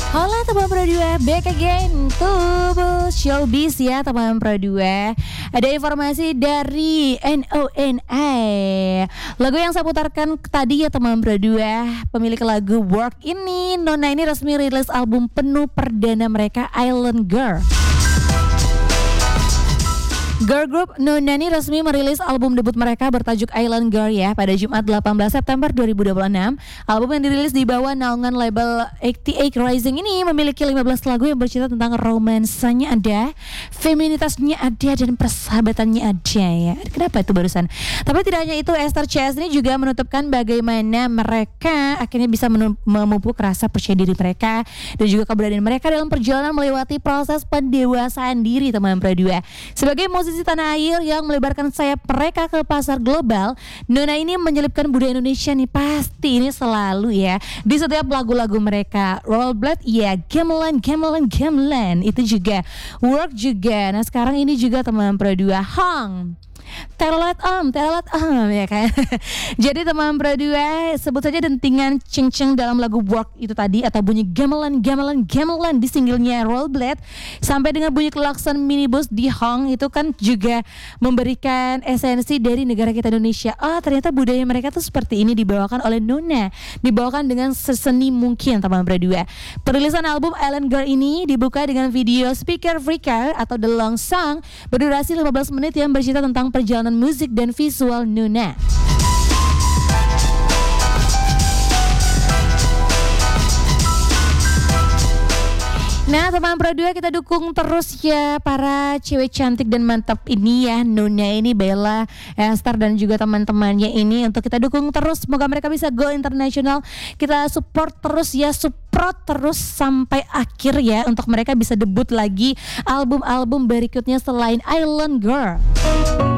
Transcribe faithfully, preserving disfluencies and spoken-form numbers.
Halo teman Pro dua, back again to Showbiz ya teman Pro dua. Ada informasi dari Nona. Lagu yang saya putarkan tadi ya teman Pro dua, pemilik lagu Work ini, Nona ini resmi rilis album penuh perdana mereka, Island Girl. Girl group Nona ini resmi merilis album debut mereka bertajuk Island Girl ya pada Jumat delapan belas September dua ribu dua puluh enam. Album yang dirilis di bawah naungan label delapan puluh delapan Rising ini memiliki lima belas lagu yang bercerita tentang romansanya ada, feminitasnya ada, dan persahabatannya ada ya. Kenapa itu barusan? Tapi tidak hanya itu, Esther Chas ini juga menutupkan bagaimana mereka akhirnya bisa memupuk rasa percaya diri mereka dan juga keberadaan mereka dalam perjalanan melewati proses pendewasaan diri teman Pro dua. Sebagai musisi Musisi tanah air yang melebarkan sayap mereka ke pasar global, Nona ini menyelipkan budaya Indonesia nih, pasti ini selalu ya di setiap lagu-lagu mereka. Rollerblade ya, gamelan, gamelan, gamelan itu juga, work juga. Nah sekarang ini juga teman Pro dua, Hang telolet om, telolet om ya kan. Jadi teman Pro dua, sebut saja dentingan ceng-ceng dalam lagu Work itu tadi, atau bunyi gamelan, gamelan, gamelan di singlenya Rollerblade, sampai dengan bunyi klakson minibus di Hong, itu kan juga memberikan esensi dari negara kita Indonesia. Oh ternyata budaya mereka tuh seperti ini, dibawakan oleh Nona, dibawakan dengan seseni mungkin teman Pro dua. Perilisan album Island Girl ini dibuka dengan video Speaker Freaker atau The Long Song berdurasi lima belas menit yang bercerita tentang perjalanan musik dan visual Nona. Nah teman Pro dua, kita dukung terus ya para cewek cantik dan mantap ini ya, Nona ini, Bella, Esther dan juga teman-temannya ini, untuk kita dukung terus, semoga mereka bisa go internasional. Kita support terus ya, support terus sampai akhir ya, untuk mereka bisa debut lagi album-album berikutnya selain Island Girl.